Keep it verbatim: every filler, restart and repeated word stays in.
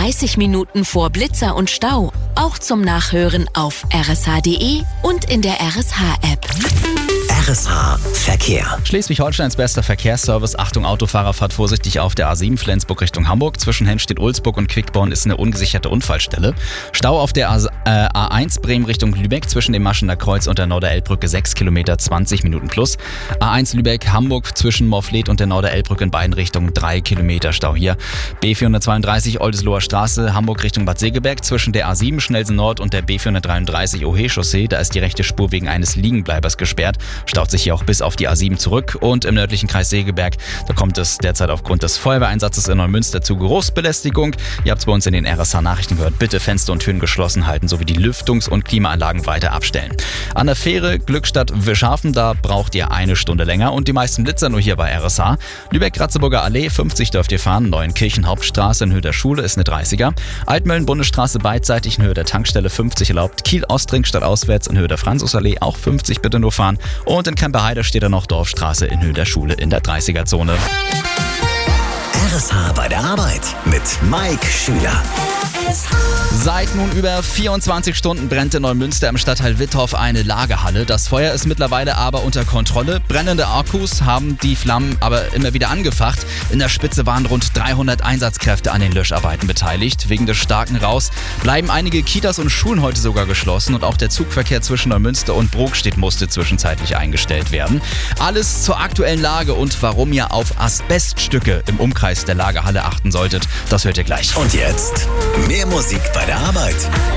dreißig Minuten vor Blitzer und Stau. Auch zum Nachhören auf r s h punkt d e und in der R S H-App. R S H Verkehr. Schleswig-Holsteins bester Verkehrsservice. Achtung, Autofahrer, fahrt vorsichtig auf der A sieben Flensburg Richtung Hamburg. Zwischen Hennstedt-Ulzburg und Quickborn ist eine ungesicherte Unfallstelle. Stau auf der A eins Bremen Richtung Lübeck zwischen dem Maschener Kreuz und der Norderelbbrücke sechs Kilometer, zwanzig Minuten plus. A eins Lübeck-Hamburg zwischen Morfleet und der Norderelbbrücke in beiden Richtungen drei Kilometer Stau hier. B vierhundertzweiunddreißig Oldesloher Straße, Hamburg Richtung Bad Segeberg zwischen der A sieben Schnellsen Nord und der B vierhundertdreiunddreißig Ohe-Chaussee. Da ist die rechte Spur wegen eines Liegenbleibers gesperrt. Staut sich hier auch bis auf die A sieben zurück. Und im nördlichen Kreis Segeberg, da kommt es derzeit aufgrund des Feuerwehreinsatzes in Neumünster zu Geruchsbelästigung. Ihr habt es bei uns in den R S H-Nachrichten gehört. Bitte Fenster und Türen geschlossen halten, sowie die Lüftungs- und Klimaanlagen weiter abstellen. An der Fähre Glückstadt-Wischhafen, da braucht ihr eine Stunde länger und die meisten Blitzer nur hier bei R S H. Lübeck-Ratzeburger Allee, fünfzig dürft ihr fahren. Neuenkirchen Hauptstraße in Höhe der Schule ist eine dreißiger. Altmölln-Bundesstraße beidseitig in Höhe der Tankstelle fünfzig erlaubt. Kiel-Ostring stadtauswärts in Höhe der Franzusallee auch fünfzig bitte nur fahren. Und in Kemperheide steht da noch Dorfstraße in Höhe der Schule in der dreißiger-Zone. R S H bei der Arbeit mit Mike Schüler. Seit nun über vierundzwanzig Stunden brennt in Neumünster im Stadtteil Wittorf eine Lagerhalle. Das Feuer ist mittlerweile aber unter Kontrolle. Brennende Akkus haben die Flammen aber immer wieder angefacht. In der Spitze waren rund dreihundert Einsatzkräfte an den Löscharbeiten beteiligt. Wegen des starken Rauchs bleiben einige Kitas und Schulen heute sogar geschlossen und auch der Zugverkehr zwischen Neumünster und Brokstedt musste zwischenzeitlich eingestellt werden. Alles zur aktuellen Lage und warum ihr auf Asbeststücke im Umkreis der Lagerhalle achten solltet, das hört ihr gleich. Und jetzt mehr Musik bei der Arbeit.